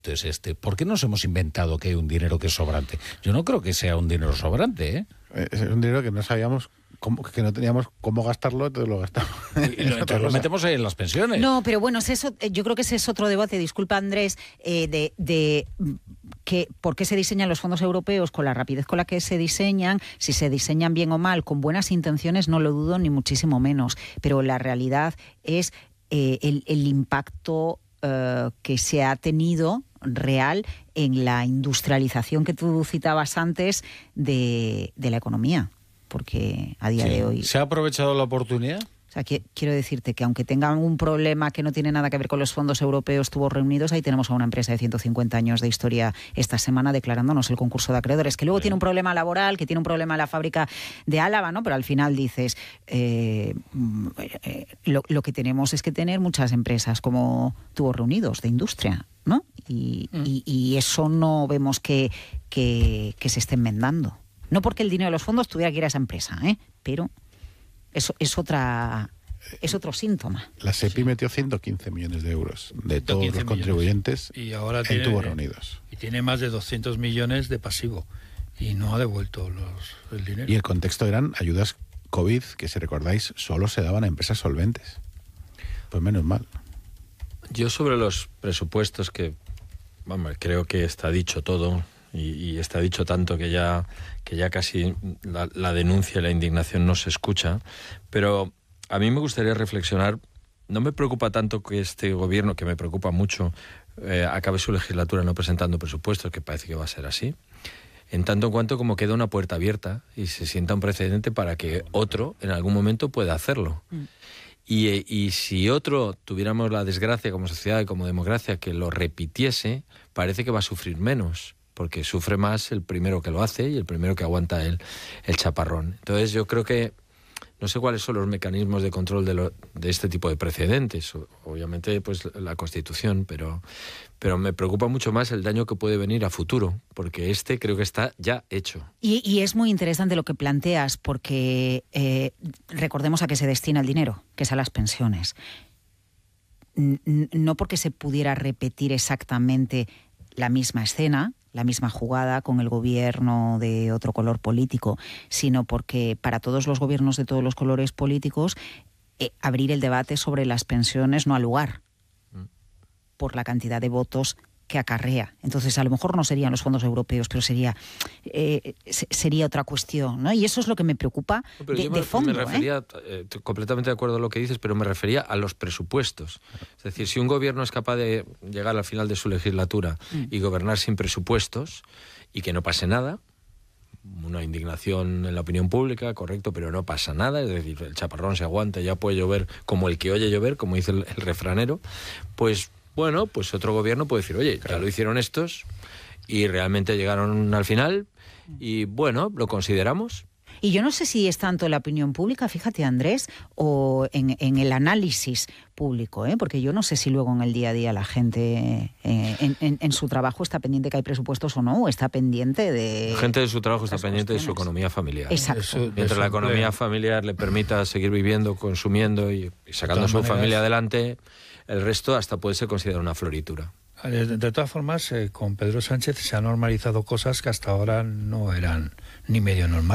Entonces, ¿por qué nos hemos inventado que hay un dinero que es sobrante? Yo no creo que sea un dinero sobrante, ¿eh? Es un dinero que no sabíamos, que no teníamos cómo gastarlo, entonces lo gastamos. Y entonces lo metemos ahí en las pensiones. No, pero bueno, yo creo que ese es otro debate, disculpa Andrés, de que por qué se diseñan los fondos europeos con la rapidez con la que se diseñan, si se diseñan bien o mal, con buenas intenciones no lo dudo ni muchísimo menos, pero la realidad es el impacto que se ha tenido real en la industrialización que tú citabas antes de la economía, porque a día de hoy... ¿Se ha aprovechado la oportunidad? O sea, quiero decirte que aunque tengan un problema que no tiene nada que ver con los fondos europeos tubos reunidos, ahí tenemos a una empresa de 150 años de historia esta semana declarándonos el concurso de acreedores, que luego tiene un problema laboral, que tiene un problema en la fábrica de Álava, ¿no? Pero al final dices, lo que tenemos es que tener muchas empresas como tubos reunidos de industria, ¿no? Y eso no vemos que se esté enmendando. No porque el dinero de los fondos tuviera que ir a esa empresa, pero... Eso es otro síntoma. La SEPI metió 115 millones de euros de todos los contribuyentes y ahora en tubos reunidos. Y tiene más de 200 millones de pasivo y no ha devuelto el dinero. Y el contexto eran ayudas COVID, que si recordáis, solo se daban a empresas solventes. Pues menos mal. Yo sobre los presupuestos, que vamos, creo que está dicho todo, y está dicho tanto que ya casi la denuncia y la indignación no se escucha, pero a mí me gustaría reflexionar. No me preocupa tanto que este gobierno, que me preocupa mucho, acabe su legislatura no presentando presupuestos, que parece que va a ser así, en tanto en cuanto como queda una puerta abierta y se sienta un precedente para que otro en algún momento pueda hacerlo. Y si otro tuviéramos la desgracia como sociedad y como democracia que lo repitiese, parece que va a sufrir menos, porque sufre más el primero que lo hace y el primero que aguanta el chaparrón. Entonces yo creo que no sé cuáles son los mecanismos de control de este tipo de precedentes. Obviamente pues la Constitución, pero me preocupa mucho más el daño que puede venir a futuro, porque creo que está ya hecho. Y es muy interesante lo que planteas, porque recordemos a qué se destina el dinero, que es a las pensiones. No porque se pudiera repetir exactamente la misma escena, la misma jugada con el gobierno de otro color político, sino porque para todos los gobiernos de todos los colores políticos abrir el debate sobre las pensiones no ha lugar por la cantidad de votos que acarrea. Entonces, a lo mejor no serían los fondos europeos, pero sería otra cuestión, ¿no? Y eso es lo que me preocupa de fondo. Me refería, completamente de acuerdo a lo que dices, pero me refería a los presupuestos. Es decir, si un gobierno es capaz de llegar al final de su legislatura y gobernar sin presupuestos y que no pase nada, una indignación en la opinión pública, correcto, pero no pasa nada, es decir, el chaparrón se aguanta, ya puede llover como el que oye llover, como dice el refranero, pues bueno, pues otro gobierno puede decir, oye, ya lo hicieron estos y realmente llegaron al final y bueno, lo consideramos. Y yo no sé si es tanto en la opinión pública, fíjate Andrés, o en el análisis público, porque yo no sé si luego en el día a día la gente en su trabajo está pendiente que hay presupuestos o no, o está pendiente de... La gente de su trabajo está pendiente de su economía familiar. Exacto. Mientras la economía familiar le permita seguir viviendo, consumiendo y sacando a su familia adelante, el resto hasta puede ser considerado una floritura. De todas formas, con Pedro Sánchez se han normalizado cosas que hasta ahora no eran ni medio normales.